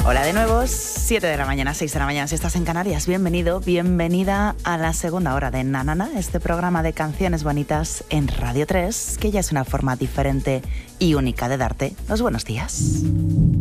Hola de nuevo, 7 de la mañana, 6 de la mañana si estás en Canarias. Bienvenido, bienvenida a la segunda hora de Nanana, este programa de canciones bonitas en Radio 3, que ya es una forma diferente y única de darte los buenos días.